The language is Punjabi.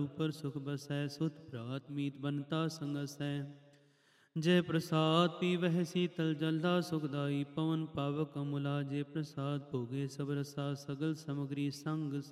ਉਪਰ ਸੁਖ ਬਸੈ, ਸੁਤ ਭਰਾਤ ਮੀਤ ਬਨਤਾ ਸੰਗਸੈ। ਜੈ ਪ੍ਰਸਾਦ ਪੀਵਹਿ ਸੀਤਲ ਜਲਦਾ ਸੁਖਦਾਈ, ਪਵਨ ਪਾਵਕ ਅਮੁਲਾ ਜੇ ਪ੍ਰਸਾਦ ਭੋਗੇ ਸਭ ਰਸਾ, ਸਗਲ ਸਮਗਰੀ ਸੰਗ